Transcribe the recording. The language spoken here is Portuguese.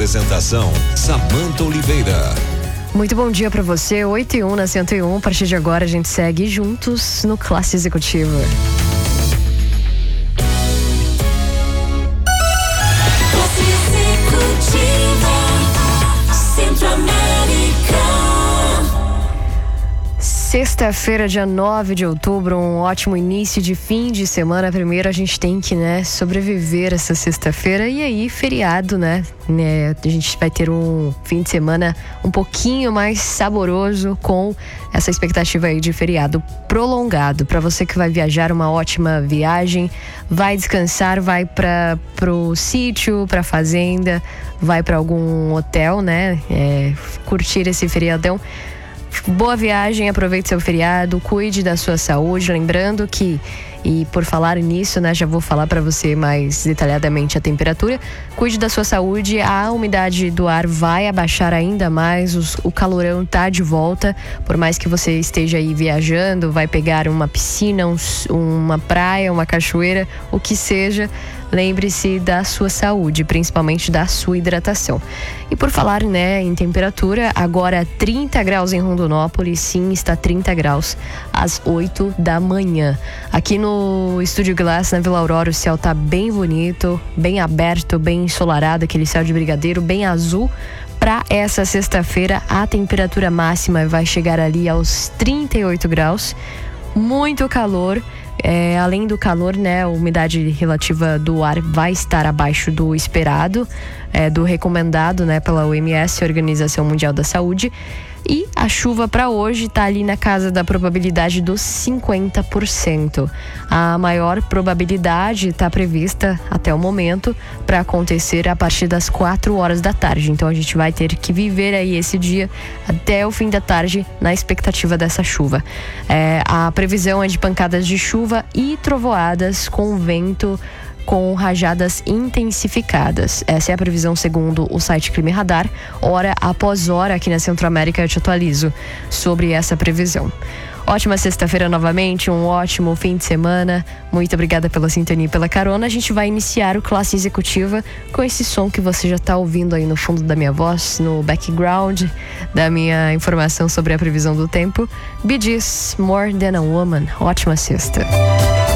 Apresentação: Samanta Oliveira. Muito bom dia para você, 8h01 na 101. A partir de agora a gente segue juntos no Classe Executiva. Classe Executiva Centro-América. Sexta-feira, dia 9 de outubro, um ótimo início de fim de semana. Primeiro a gente tem que, sobreviver essa sexta-feira. E aí, feriado, a gente vai ter um fim de semana um pouquinho mais saboroso, com essa expectativa aí de feriado prolongado. Para você que vai viajar, uma ótima viagem. Vai descansar, vai pro sítio, pra fazenda, vai para algum hotel, curtir esse feriadão. Boa viagem, aproveite seu feriado, cuide da sua saúde, lembrando que, e por falar nisso, já vou falar para você mais detalhadamente a temperatura. Cuide da sua saúde, a umidade do ar vai abaixar ainda mais, o calorão tá de volta. Por mais que você esteja aí viajando, vai pegar uma piscina, uma praia, uma cachoeira, o que seja, lembre-se da sua saúde, principalmente da sua hidratação. E por falar, em temperatura, agora 30 graus em Rondonópolis, sim, está 30 graus às 8 da manhã. Aqui no Estúdio Glass, na Vila Aurora, o céu tá bem bonito, bem aberto, bem ensolarado, aquele céu de brigadeiro, bem azul. Para essa sexta-feira, a temperatura máxima vai chegar ali aos 38 graus, muito calor. Além do calor, a umidade relativa do ar vai estar abaixo do esperado, do recomendado, pela OMS, Organização Mundial da Saúde. E a chuva para hoje está ali na casa da probabilidade dos 50%. A maior probabilidade está prevista até o momento para acontecer a partir das 4 horas da tarde. Então a gente vai ter que viver aí esse dia até o fim da tarde na expectativa dessa chuva. A previsão é de pancadas de chuva e trovoadas com vento, com rajadas intensificadas. Essa é a previsão segundo o site Clima Radar. Hora após hora aqui na Centro-América eu te atualizo sobre essa previsão. Ótima sexta-feira novamente, um ótimo fim de semana. Muito obrigada pela sintonia e pela carona. A gente vai iniciar o Classe Executiva com esse som que você já está ouvindo aí no fundo da minha voz, no background da minha informação sobre a previsão do tempo. Bee Gees, More Than a Woman. Ótima sexta.